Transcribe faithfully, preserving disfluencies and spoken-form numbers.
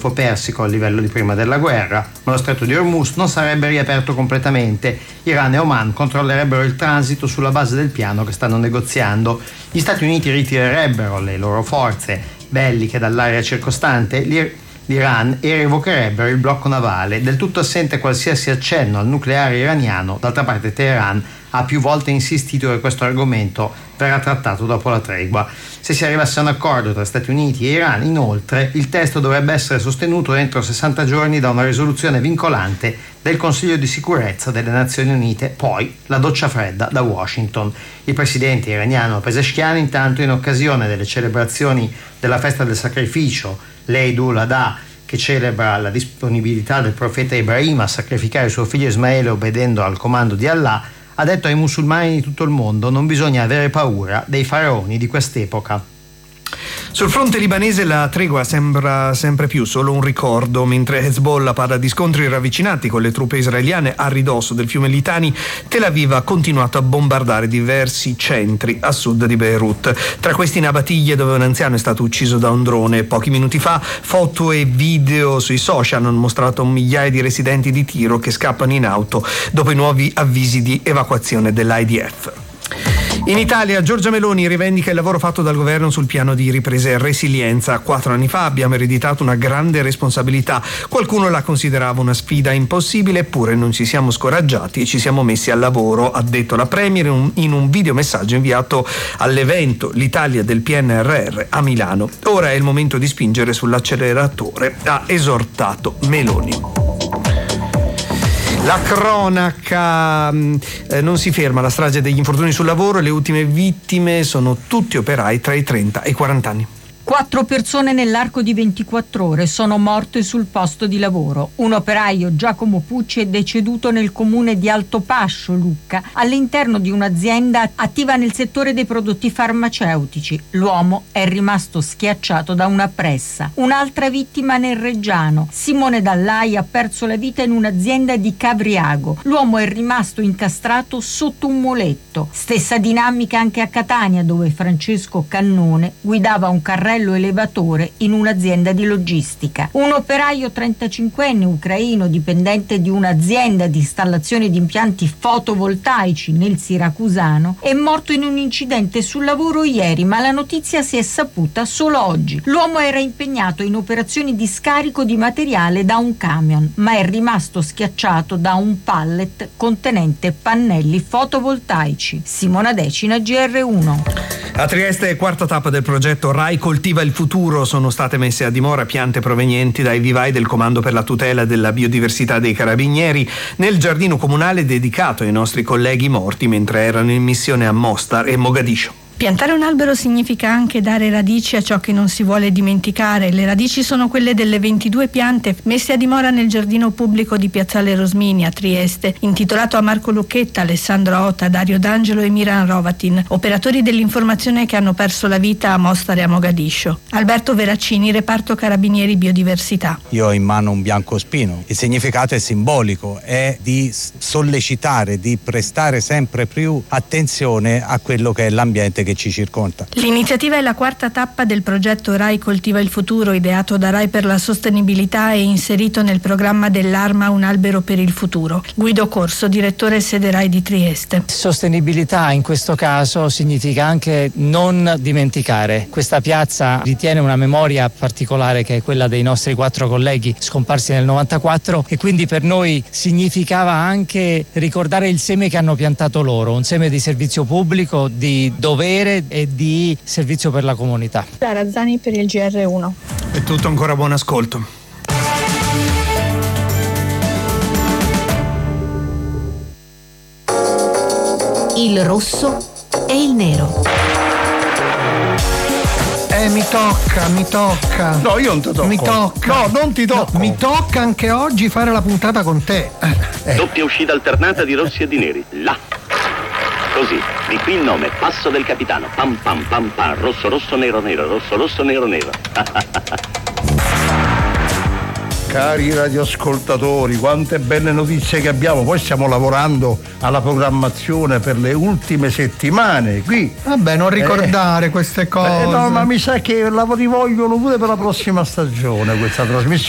Golfo Persico al livello di prima della guerra, ma lo stretto di Hormuz non sarebbe riaperto completamente. Iran e Oman controllerebbero il transito sulla base del piano che stanno negoziando. Gli Stati Uniti ritirerebbero le loro forze belliche dall'area circostante, l'Iran e revocherebbero il blocco navale. Del tutto assente qualsiasi accenno al nucleare iraniano. D'altra parte Teheran ha più volte insistito che questo argomento verrà trattato dopo la tregua. Se si arrivasse a un accordo tra Stati Uniti e Iran, inoltre, il testo dovrebbe essere sostenuto entro sessanta giorni da una risoluzione vincolante del Consiglio di sicurezza delle Nazioni Unite, poi la doccia fredda da Washington. Il presidente iraniano Pezeshkian, intanto, in occasione delle celebrazioni della festa del sacrificio, l'Eidul Adha, che celebra la disponibilità del profeta Ibrahim a sacrificare suo figlio Ismaele obbedendo al comando di Allah, ha detto ai musulmani di tutto il mondo: non bisogna avere paura dei faraoni di quest'epoca. Sul fronte libanese la tregua sembra sempre più solo un ricordo. Mentre Hezbollah parla di scontri ravvicinati con le truppe israeliane a ridosso del fiume Litani, Tel Aviv ha continuato a bombardare diversi centri a sud di Beirut. Tra questi Nabatiglie, dove un anziano è stato ucciso da un drone. Pochi minuti fa foto e video sui social hanno mostrato migliaia di residenti di Tiro che scappano in auto dopo i nuovi avvisi di evacuazione dell'I D F. In Italia Giorgia Meloni rivendica il lavoro fatto dal governo sul piano di ripresa e resilienza. Quattro anni fa abbiamo ereditato una grande responsabilità. Qualcuno la considerava una sfida impossibile, eppure non ci siamo scoraggiati e ci siamo messi al lavoro, ha detto la Premier in un, in un videomessaggio inviato all'evento L'Italia del P N R R a Milano. Ora è il momento di spingere sull'acceleratore, ha esortato Meloni. La cronaca eh, non si ferma, la strage degli infortuni sul lavoro, le ultime vittime sono tutti operai tra i trenta e i quaranta anni. Quattro persone nell'arco di ventiquattro ore sono morte sul posto di lavoro. Un operaio, Giacomo Pucci, è deceduto nel comune di Altopascio, Lucca, all'interno di un'azienda attiva nel settore dei prodotti farmaceutici. L'uomo è rimasto schiacciato da una pressa. Un'altra vittima nel Reggiano. Simone Dallai ha perso la vita in un'azienda di Cavriago. L'uomo è rimasto incastrato sotto un muletto. Stessa dinamica anche a Catania, dove Francesco Cannone guidava un carrello elevatore in un'azienda di logistica. Un operaio trentacinquenne ucraino, dipendente di un'azienda di installazione di impianti fotovoltaici nel Siracusano, è morto in un incidente sul lavoro ieri, ma la notizia si è saputa solo oggi. L'uomo era impegnato in operazioni di scarico di materiale da un camion, ma è rimasto schiacciato da un pallet contenente pannelli fotovoltaici. Simona Decina, G R uno. A Trieste, quarta tappa del progetto Rai Coltiva il Futuro, sono state messe a dimora piante provenienti dai vivai del Comando per la tutela della biodiversità dei Carabinieri nel giardino comunale dedicato ai nostri colleghi morti mentre erano in missione a Mostar e Mogadiscio. Piantare un albero significa anche dare radici a ciò che non si vuole dimenticare. Le radici sono quelle delle ventidue piante messe a dimora nel giardino pubblico di Piazzale Rosmini a Trieste, intitolato a Marco Lucchetta, Alessandro Ota, Dario D'Angelo e Miran Rovatin, operatori dell'informazione che hanno perso la vita a Mostar e a Mogadiscio. Alberto Veraccini, reparto Carabinieri Biodiversità. Io ho in mano un biancospino. Il significato è simbolico, è di sollecitare, di prestare sempre più attenzione a quello che è l'ambiente che ci circonda. L'iniziativa è la quarta tappa del progetto Rai Coltiva il Futuro, ideato da Rai per la sostenibilità e inserito nel programma dell'Arma Un albero per il futuro. Guido Corso, direttore sede Rai di Trieste. Sostenibilità in questo caso significa anche non dimenticare. Questa piazza ritiene una memoria particolare che è quella dei nostri quattro colleghi scomparsi nel novantaquattro e quindi per noi significava anche ricordare il seme che hanno piantato loro, un seme di servizio pubblico, di dovere e di servizio per la comunità. Lara Zani per il G R uno. È tutto, ancora buon ascolto. Il rosso e il nero. Eh, mi tocca, mi tocca. No, io non ti tocco. Mi tocca. No, non ti tocco. No, mi tocca anche oggi fare la puntata con te. Eh. Doppia uscita alternata di rossi e di neri. Là. Così, di qui il nome, passo del capitano. Pam pam pam pam, rosso rosso nero nero, rosso rosso nero nero. Cari radioascoltatori, quante belle notizie che abbiamo. Poi stiamo lavorando alla programmazione per le ultime settimane qui. Vabbè, non ricordare eh, queste cose. Eh, no, ma mi sa che la rivogliono pure per la prossima stagione questa trasmissione.